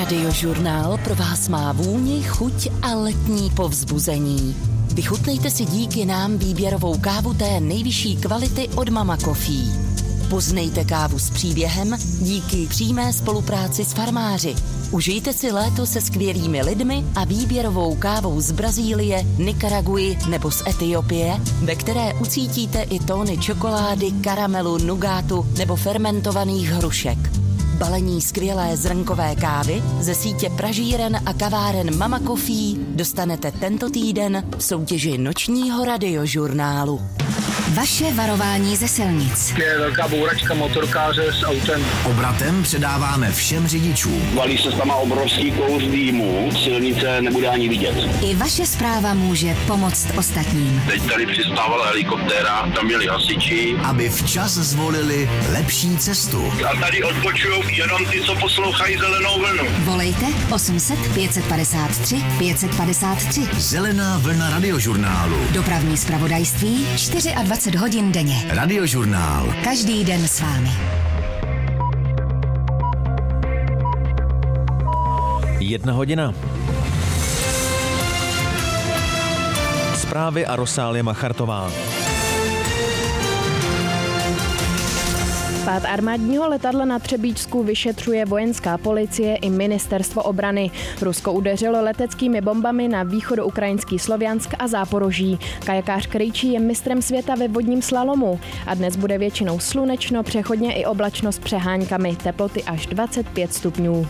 Radiožurnál pro vás má vůni, chuť a letní povzbuzení. Vychutnejte si díky nám výběrovou kávu té nejvyšší kvality od Mama Coffee. Poznejte kávu s příběhem díky přímé spolupráci s farmáři. Užijte si léto se skvělými lidmi a výběrovou kávou z Brazílie, Nikaraguji nebo z Etiopie, ve které ucítíte i tóny čokolády, karamelu, nugátu nebo fermentovaných hrušek. Balení skvělé zrnkové kávy ze sítě pražíren a kaváren Mama Coffee dostanete tento týden v soutěži nočního radiožurnálu. Vaše varování ze silnic. Je velká bouračka motorkáře s autem. Obratem předáváme všem řidičům. Valí se tam obrovský kous dýmu, silnice nebude ani vidět. I vaše zpráva může pomoct ostatním. Teď tady přistávala helikoptéra, tam měli hasiči. Aby včas zvolili lepší cestu. A tady odpočujou jenom ty, co poslouchají Zelenou vlnu. Volejte 800 553 553. Zelená vlna radiožurnálu. Dopravní zpravodajství 24 hodin denně. Radiožurnál. Každý den s vámi. 1 hodina. Zprávy a Rosálie Machartová. Pád armádního letadla na Třebíčsku vyšetřuje vojenská policie i ministerstvo obrany. Rusko udeřilo leteckými bombami na východoukrajinský Sloviansk a Záporoží. Kajakář Krejčí je mistrem světa ve vodním slalomu. A dnes bude většinou slunečno, přechodně i oblačno s přeháňkami. Teploty až 25 stupňů.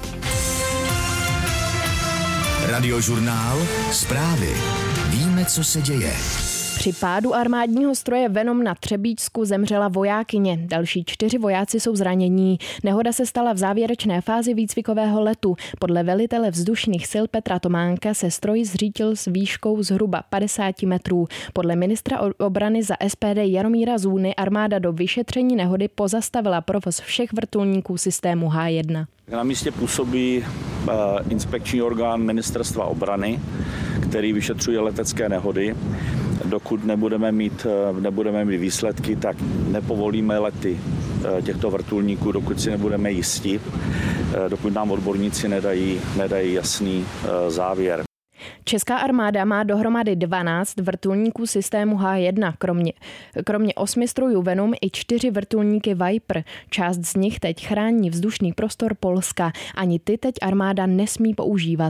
Radiožurnál. Zprávy. Víme, co se děje. Při pádu armádního stroje Venom na Třebíčsku zemřela vojákyně. Další 4 vojáci jsou zranění. Nehoda se stala v závěrečné fázi výcvikového letu. Podle velitele vzdušných sil Petra Tománka se stroj zřítil s výškou zhruba 50 metrů. Podle ministra obrany za SPD Jaromíra Zůny armáda do vyšetření nehody pozastavila provoz všech vrtulníků systému H1. Na místě působí inspekční orgán ministerstva obrany, který vyšetřuje letecké nehody. Dokud nebudeme mít výsledky, tak nepovolíme lety těchto vrtulníků, dokud si nebudeme jistí, dokud nám odborníci nedají jasný závěr. Česká armáda má dohromady 12 vrtulníků systému H1, kromě 8 strojů Venom i 4 vrtulníky Viper. Část z nich teď chrání vzdušný prostor Polska. Ani ty teď armáda nesmí používat.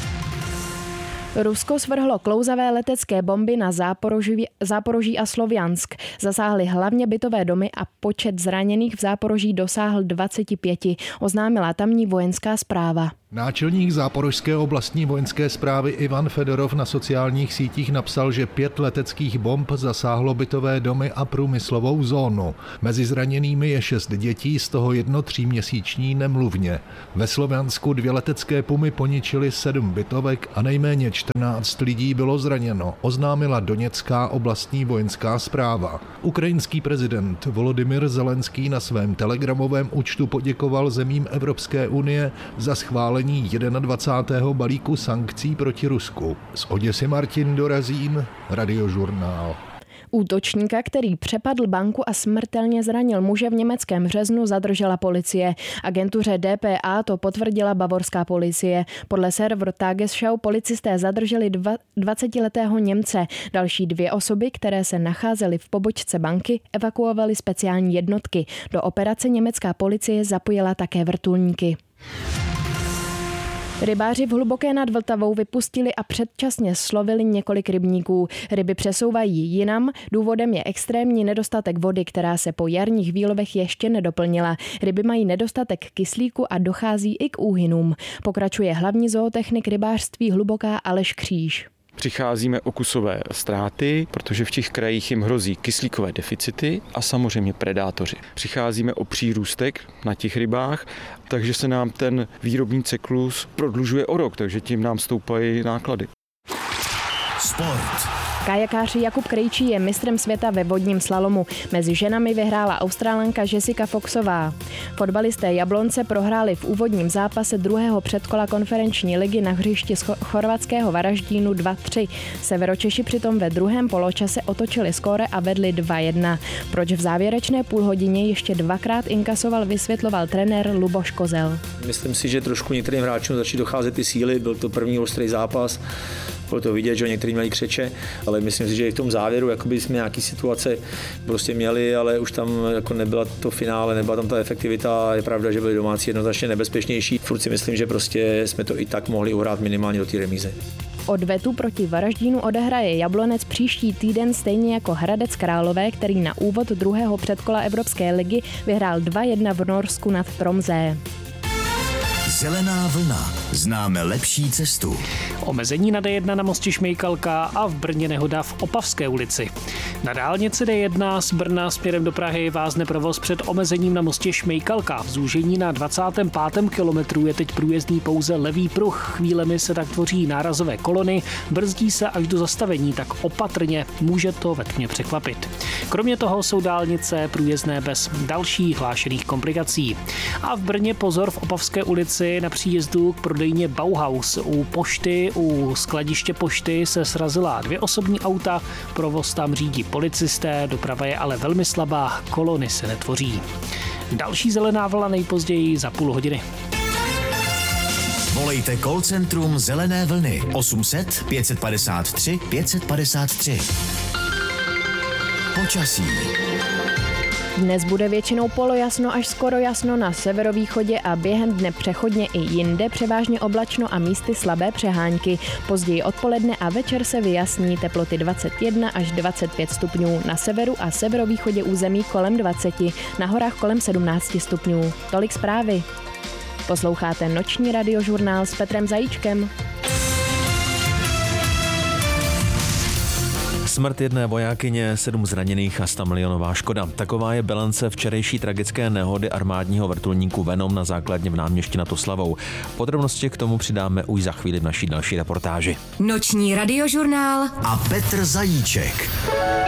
Rusko svrhlo klouzavé letecké bomby na Záporoží a Sloviansk. Zasáhly hlavně bytové domy a počet zraněných v Záporoží dosáhl 25, oznámila tamní vojenská správa. Náčelník Záporožské oblastní vojenské správy Ivan Fedorov na sociálních sítích napsal, že 5 leteckých bomb zasáhlo bytové domy a průmyslovou zónu. Mezi zraněnými je 6 dětí, z toho 1 3měsíční nemluvně. Ve Sloviansku 2 letecké pumy poničily 7 bytovek a nejméně 14 lidí bylo zraněno, oznámila Doněcká oblastní vojenská správa. Ukrajinský prezident Volodymyr Zelenský na svém telegramovém účtu poděkoval zemím Evropské unie za schválení 21. balíku sankcí proti Rusku. Z Oděsy Martin Dorazín, Radiožurnál. Útočníka, který přepadl banku a smrtelně zranil muže v německém Březnu, zadržela policie. Agentuře DPA to potvrdila bavorská policie. Podle serveru Tagesschau policisté zadrželi 20letého Němce. Další 2 osoby, které se nacházely v pobočce banky, evakuovaly speciální jednotky. Do operace německá policie zapojila také vrtulníky. Rybáři v Hluboké nad Vltavou vypustili a předčasně slovili několik rybníků. Ryby přesouvají jinam, důvodem je extrémní nedostatek vody, která se po jarních výlovech ještě nedoplnila. Ryby mají nedostatek kyslíku a dochází i k úhynům. Pokračuje hlavní zootechnik rybářství Hluboká Aleš Kříž. Přicházíme o kusové ztráty, protože v těch krajích jim hrozí kyslíkové deficity a samozřejmě predátoři. Přicházíme o přírůstek na těch rybách, takže se nám ten výrobní cyklus prodlužuje o rok, takže tím nám stoupají náklady. Sport. Kajakář Jakub Krejčí je mistrem světa ve vodním slalomu. Mezi ženami vyhrála Australanka Jessica Foxová. Fotbalisté Jablonce prohráli v úvodním zápase druhého předkola konferenční ligy na hřišti z chorvatského Varaždínu 2-3. Severočeši přitom ve druhém poločase otočili skóre a vedli 2-1. Proč v závěrečné půlhodině ještě dvakrát inkasoval, vysvětloval trenér Luboš Kozel. Myslím si, že trošku některým hráčům začaly docházet ty síly, byl to první ostrý zápas. Bylo to vidět, že někteří měli křeče, ale myslím si, že i v tom závěru jakoby jsme nějaký situace prostě měli, ale už tam jako nebyla to finále, nebyla tam ta efektivita. Je pravda, že byli domácí jednoznačně nebezpečnější. Furt si myslím, že prostě jsme to i tak mohli uhrát minimálně do té remízy. Odvetu proti Varaždínu odehraje Jablonec příští týden stejně jako Hradec Králové, který na úvod druhého předkola Evropské ligy vyhrál 2-1 v Norsku nad Tromsø. Zelená vlna. Známe lepší cestu. Omezení na D1 na mostě Šmejkalka a v Brně nehoda v Opavské ulici. Na dálnici D1 z Brna směrem do Prahy vázne provoz před omezením na mostě Šmejkalka. V zúžení na 25. kilometru je teď průjezdný pouze levý pruh. Chvílemi se tak tvoří nárazové kolony, brzdí se až do zastavení, tak opatrně, může to ve tmě překvapit. Kromě toho jsou dálnice průjezdné bez dalších hlášených komplikací. A v Brně pozor v Opavské ulici na příjezdu k prodejně Bauhaus. U pošty, u skladiště pošty se srazila 2 osobní auta, provoz tam řídí policisté, doprava je ale velmi slabá, kolony se netvoří. Další zelená vlna nejpozději za půl hodiny. Volejte call centrum Zelené vlny 800 553 553. Počasí. Dnes bude většinou polojasno až skoro jasno na severovýchodě a během dne přechodně i jinde, převážně oblačno a místy slabé přehánky. Později odpoledne a večer se vyjasní, teploty 21 až 25 stupňů, na severu a severovýchodě území kolem 20, na horách kolem 17 stupňů. Tolik zprávy. Posloucháte noční radiožurnál s Petrem Zajíčkem. Smrt jedné vojákyně, 7 zraněných a 100 milionová škoda. Taková je bilance včerejší tragické nehody armádního vrtulníku Venom na základně v Náměšti nad Oslavou. Podrobnosti k tomu přidáme už za chvíli v naší další reportáži. Noční radiožurnál a Petr Zajíček.